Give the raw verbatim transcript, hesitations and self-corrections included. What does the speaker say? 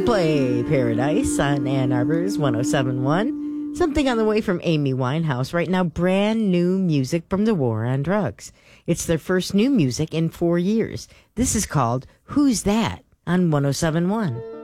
Coldplay Paradise on Ann Arbor's one oh seven point one. Something on the way from Amy Winehouse. Right now, brand new music from the War on Drugs. It's their first new music in four years. This is called Who's That on one oh seven point one.